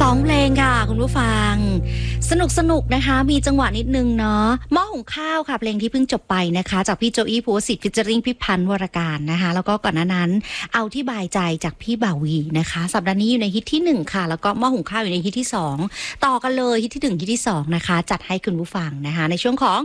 2เพลงค่ะคุณผู้ฟังสนุกนะคะมีจังหวะนิดนึงเนาะหม้อหุงข้าวค่ะเพลงที่เพิ่งจบไปนะคะจากพี่โจอี้ภูวสิทธิ์ฟิชเจอริงพี่พันธ์วรการนะคะแล้วก็ก่อนหน้านั้นเอาที่บายใจจากพี่บ่าวีนะคะสัปดาห์นี้อยู่ในฮิตที่1ค่ะแล้วก็หม้อหุงข้าวอยู่ในฮิตที่2ต่อกันเลยฮิตที่1ฮิตที่2นะคะจัดให้คุณผู้ฟังนะคะในช่วงของ